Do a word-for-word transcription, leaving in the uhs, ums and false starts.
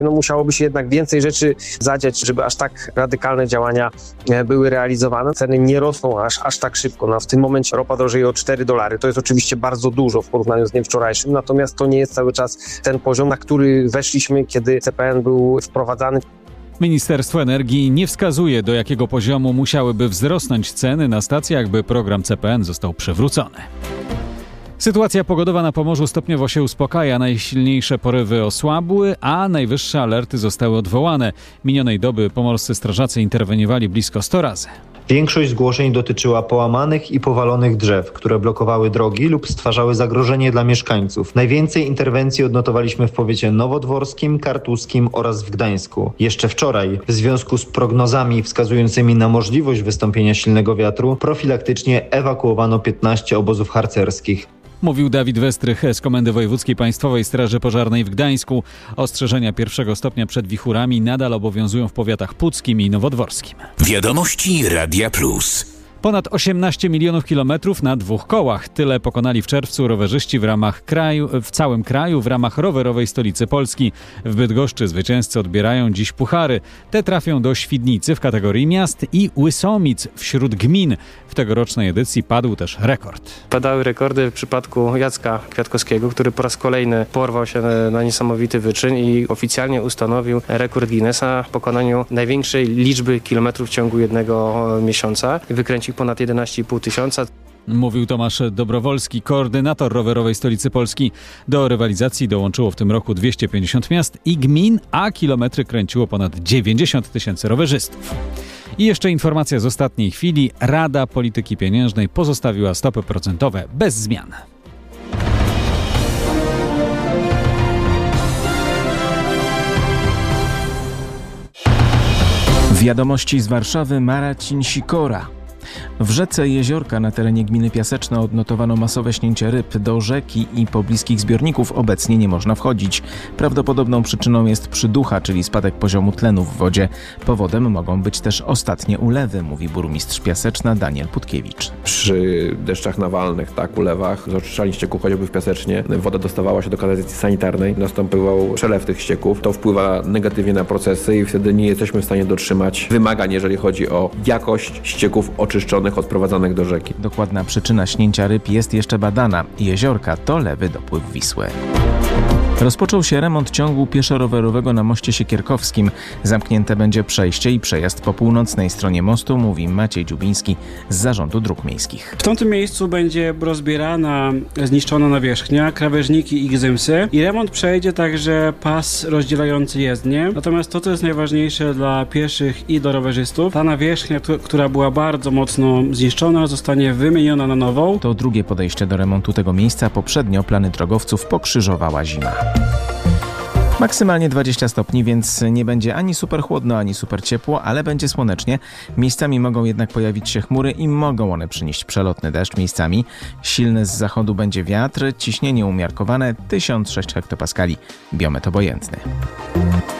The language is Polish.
No musiałoby się jednak więcej rzeczy zadziać, żeby aż tak radykalne działania były realizowane. Ceny nie rosną aż, aż tak szybko. No, w tym momencie ropa drożeje o cztery dolary. To jest oczywiście bardzo dużo w porównaniu z dniem wczorajszym, natomiast to nie jest cały czas ten poziom, na który weszliśmy, kiedy C P N był wprowadzany. Ministerstwo Energii nie wskazuje, do jakiego poziomu musiałyby wzrosnąć ceny na stacjach, by program C P N został przywrócony. Sytuacja pogodowa na Pomorzu stopniowo się uspokaja. Najsilniejsze porywy osłabły, a najwyższe alerty zostały odwołane. Minionej doby pomorscy strażacy interweniowali blisko sto razy. Większość zgłoszeń dotyczyła połamanych i powalonych drzew, które blokowały drogi lub stwarzały zagrożenie dla mieszkańców. Najwięcej interwencji odnotowaliśmy w powiecie nowodworskim, kartuskim oraz w Gdańsku. Jeszcze wczoraj, w związku z prognozami wskazującymi na możliwość wystąpienia silnego wiatru, profilaktycznie ewakuowano piętnaście obozów harcerskich. Mówił Dawid Westrych z Komendy Wojewódzkiej Państwowej Straży Pożarnej w Gdańsku. Ostrzeżenia pierwszego stopnia przed wichurami nadal obowiązują w powiatach puckim i nowodworskim. Wiadomości Radia Plus. Ponad osiemnaście milionów kilometrów na dwóch kołach. Tyle pokonali w czerwcu rowerzyści w ramach kraju, w całym kraju w ramach rowerowej stolicy Polski. W Bydgoszczy zwycięzcy odbierają dziś puchary. Te trafią do Świdnicy w kategorii miast i Łysomic wśród gmin. W tegorocznej edycji padł też rekord. Padały rekordy w przypadku Jacka Kwiatkowskiego, który po raz kolejny porwał się na niesamowity wyczyn i oficjalnie ustanowił rekord Guinnessa w pokonaniu największej liczby kilometrów w ciągu jednego miesiąca. Wykręcił ponad jedenaście i pół tysiąca. Mówił Tomasz Dobrowolski, koordynator rowerowej stolicy Polski. Do rywalizacji dołączyło w tym roku dwieście pięćdziesiąt miast i gmin, a kilometry kręciło ponad dziewięćdziesiąt tysięcy rowerzystów. I jeszcze informacja z ostatniej chwili. Rada Polityki Pieniężnej pozostawiła stopy procentowe bez zmian. Wiadomości z Warszawy, Marcin Sikora. W rzece Jeziorka na terenie gminy Piaseczna odnotowano masowe śnięcie ryb. Do rzeki i pobliskich zbiorników obecnie nie można wchodzić. Prawdopodobną przyczyną jest przyducha, czyli spadek poziomu tlenu w wodzie. Powodem mogą być też ostatnie ulewy, mówi burmistrz Piaseczna Daniel Putkiewicz. Przy deszczach nawalnych, tak, ulewach, z oczyszczalni ścieków chociażby w Piasecznie, woda dostawała się do kanalizacji sanitarnej, następował przelew tych ścieków. To wpływa negatywnie na procesy i wtedy nie jesteśmy w stanie dotrzymać wymagań, jeżeli chodzi o jakość ścieków oczyszczonych, odprowadzanych do rzeki. Dokładna przyczyna śnięcia ryb jest jeszcze badana. Jeziorka to lewy dopływ Wisły. Rozpoczął się remont ciągu pieszo-rowerowego na moście Siekierkowskim. Zamknięte będzie przejście i przejazd po północnej stronie mostu, mówi Maciej Dziubiński z Zarządu Dróg Miejskich. W tamtym miejscu będzie rozbierana, zniszczona nawierzchnia, krawężniki i gzymsy i remont przejdzie także pas rozdzielający jezdnię. Natomiast to, co jest najważniejsze dla pieszych i dla rowerzystów, ta nawierzchnia, która była bardzo mocno zniszczona, zostanie wymieniona na nową. To drugie podejście do remontu tego miejsca. Poprzednio plany drogowców pokrzyżowała zima. Maksymalnie dwadzieścia stopni, więc nie będzie ani super chłodno, ani super ciepło, ale będzie słonecznie. Miejscami mogą jednak pojawić się chmury i mogą one przynieść przelotny deszcz miejscami. Silny z zachodu będzie wiatr, ciśnienie umiarkowane tysiąc sześć hektopaskali, biometr obojętny.